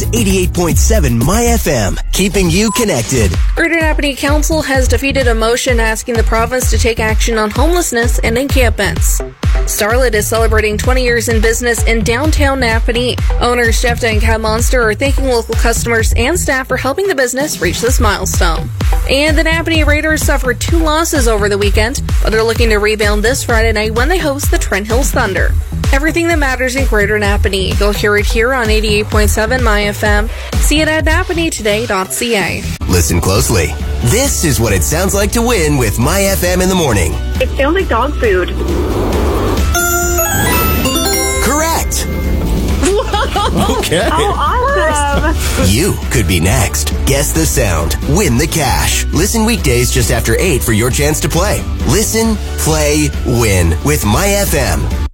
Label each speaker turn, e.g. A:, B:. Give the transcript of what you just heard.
A: 88.7 My FM, keeping you connected.
B: Greater Napanee Council has defeated a motion asking the province to take action on homelessness and encampments. Starlet is celebrating 20 years in business in downtown Napanee. Owners Jeff and Cat Monster are thanking local customers and staff for helping the business reach this milestone. And the Napanee Raiders suffered 2 losses over the weekend, but they're looking to rebound this Friday night when they host the Trent Hills Thunder. Everything that matters in Greater Napanee. You'll hear it here on 88.7 My FM. See it at napaneetoday.ca.
A: Listen closely. This is what it sounds like to win with My FM in the morning.
C: It sounds like dog food.
A: Correct.
D: Okay.
C: Oh, awesome.
A: You could be next. Guess the sound. Win the cash. Listen weekdays just after 8 for your chance to play. Listen, play, win with My FM.